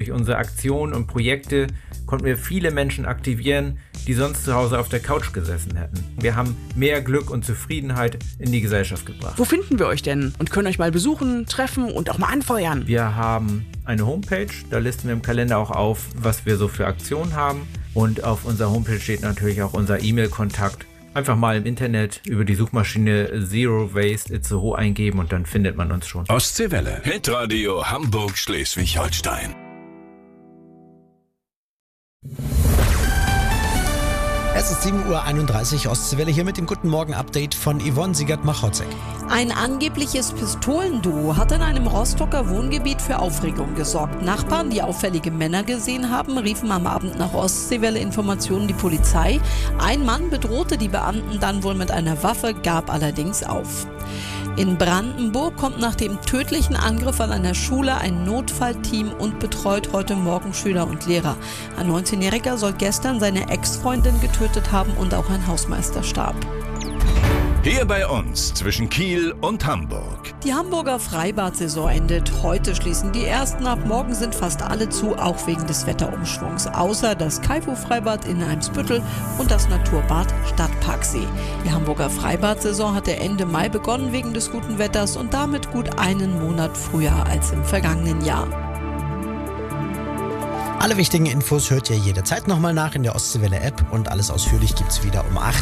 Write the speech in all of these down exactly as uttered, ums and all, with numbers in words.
durch unsere Aktionen und Projekte konnten wir viele Menschen aktivieren, die sonst zu Hause auf der Couch gesessen hätten. Wir haben mehr Glück und Zufriedenheit in die Gesellschaft gebracht. Wo finden wir euch denn und können euch mal besuchen, treffen und auch mal anfeuern? Wir haben eine Homepage, da listen wir im Kalender auch auf, was wir so für Aktionen haben. Und auf unserer Homepage steht natürlich auch unser E-Mail-Kontakt. Einfach mal im Internet über die Suchmaschine Zero Waste Itzehoe eingeben und dann findet man uns schon. Ostseewelle. Hitradio Hamburg Schleswig-Holstein. Es ist sieben Uhr einunddreißig, Ostseewelle hier mit dem Guten Morgen-Update von Yvonne Siegert-Machotzek. Ein angebliches Pistolenduo hat in einem Rostocker Wohngebiet für Aufregung gesorgt. Nachbarn, die auffällige Männer gesehen haben, riefen am Abend nach Ostseewelle-Informationen die Polizei. Ein Mann bedrohte die Beamten dann wohl mit einer Waffe, gab allerdings auf. In Brandenburg kommt nach dem tödlichen Angriff an einer Schule ein Notfallteam und betreut heute Morgen Schüler und Lehrer. Ein neunzehnjähriger soll gestern seine Ex-Freundin getötet haben und auch ein Hausmeister starb. Hier bei uns zwischen Kiel und Hamburg. Die Hamburger Freibad-Saison endet. Heute schließen die ersten ab. Morgen sind fast alle zu, auch wegen des Wetterumschwungs. Außer das Kaifu-Freibad in Eimsbüttel und das Naturbad Stadtparksee. Die Hamburger Freibad-Saison hatte Ende Mai begonnen wegen des guten Wetters und damit gut einen Monat früher als im vergangenen Jahr. Alle wichtigen Infos hört ihr jederzeit nochmal nach in der Ostseewelle-App und alles ausführlich gibt's wieder um acht.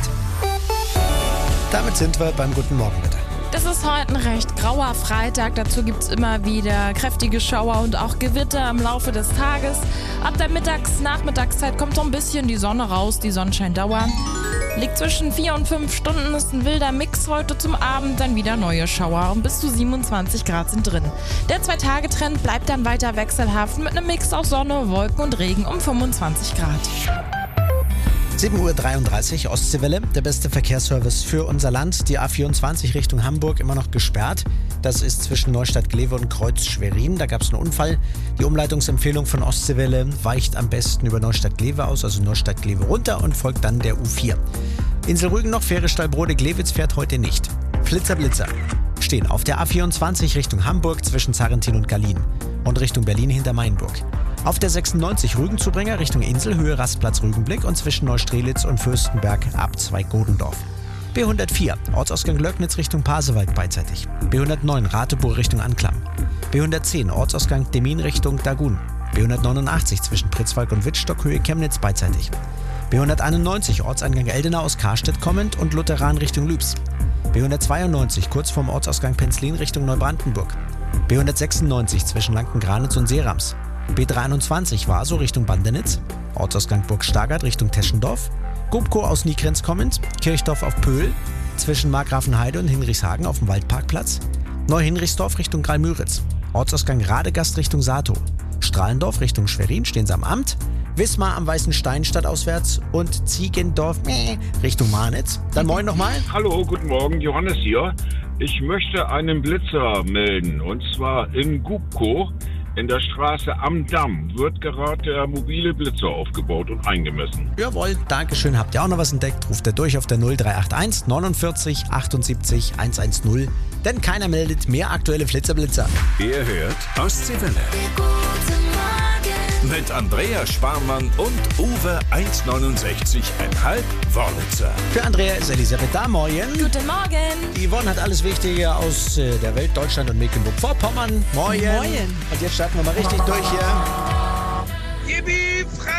Damit sind wir beim Guten Morgen, bitte. Das ist heute ein recht grauer Freitag. Dazu gibt es immer wieder kräftige Schauer und auch Gewitter im Laufe des Tages. Ab der Mittags-Nachmittagszeit kommt so ein bisschen die Sonne raus, die Sonnenscheindauer. Liegt zwischen vier und fünf Stunden, ist ein wilder Mix heute zum Abend, dann wieder neue Schauer und bis zu siebenundzwanzig Grad sind drin. Der Zwei-Tage-Trend bleibt dann weiter wechselhaft mit einem Mix aus Sonne, Wolken und Regen um fünfundzwanzig Grad. sieben Uhr dreiunddreißig, Ostseewelle, der beste Verkehrsservice für unser Land. Die A vierundzwanzig Richtung Hamburg immer noch gesperrt. Das ist zwischen Neustadt-Glewe und Kreuz-Schwerin. Da gab es einen Unfall. Die Umleitungsempfehlung von Ostseewelle weicht am besten über Neustadt-Glewe aus, also Neustadt-Glewe runter und folgt dann der U vier. Insel Rügen noch, Fähre Stallbrode-Glewitz fährt heute nicht. Flitzer, Blitzer stehen auf der A vierundzwanzig Richtung Hamburg zwischen Zarrentin und Gallien und Richtung Berlin hinter Mainburg. Auf der sechsundneunzig Rügenzubringer Richtung Insel, Höhe Rastplatz Rügenblick und zwischen Neustrelitz und Fürstenberg ab Zweig-Godendorf. B hundertvier, Ortsausgang Löcknitz Richtung Pasewalk beidseitig. B hundertneun, Ratebur Richtung Anklam. B hundertzehn, Ortsausgang Demin Richtung Dagun. B hundertneunundachtzig, zwischen Pritzwalk und Wittstock, Höhe Chemnitz beidseitig. B hunderteinundneunzig, Ortseingang Eldenau aus Karstedt kommend und Lutheran Richtung Lübs. B hundertzweiundneunzig, kurz vorm Ortsausgang Penzlin Richtung Neubrandenburg. B hundertsechsundneunzig, zwischen Lanken-Granitz und Seerams. B dreiundzwanzig war so Richtung Bandenitz, Ortsausgang Burg Stargard Richtung Teschendorf, Gubko aus Niegrenz kommend, Kirchdorf auf Pöhl, zwischen Markgrafenheide und Hinrichshagen auf dem Waldparkplatz, Neuhinrichsdorf Richtung Greilmüritz, Ortsausgang Radegast Richtung Sato, Strahlendorf Richtung Schwerin stehen sie am Amt, Wismar am Weißen Stein stadtauswärts und Ziegendorf mäh, Richtung Marnitz. Dann moin nochmal. Hallo, guten Morgen, Johannes hier. Ich möchte einen Blitzer melden und zwar in Gubko. In der Straße am Damm wird gerade der mobile Blitzer aufgebaut und eingemessen. Jawohl, Dankeschön. Habt ihr auch noch was entdeckt? Ruft er durch auf der null drei acht eins neunundvierzig achtundsiebzig hundertzehn. Denn keiner meldet mehr aktuelle Flitzer-Blitzer. Ihr hört Ostseewelle. Mit Andrea Sparmann und Uwe eins neunundsechzig Komma fünf Wörlitzer. Für Andrea ist Elisabeth da. Moin. Guten Morgen. Die Yvonne hat alles Wichtige aus äh, der Welt, Deutschland und Mecklenburg-Vorpommern. Moin. Moin. Und jetzt starten wir mal richtig durch hier. Yippie, frei!